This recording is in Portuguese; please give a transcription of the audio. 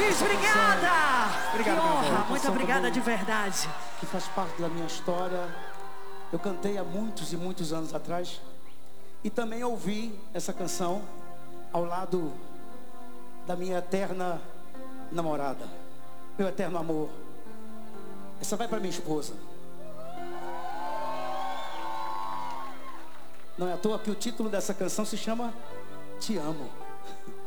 Fiz, obrigada! Obrigado, que honra, meu amor. muito obrigada de verdade. Que faz parte da minha história. Eu cantei há muitos e muitos anos atrás. E também ouvi essa canção ao lado da minha eterna namorada, meu eterno amor. Essa vai para minha esposa. Não é à toa que o título dessa canção se chama Te Amo.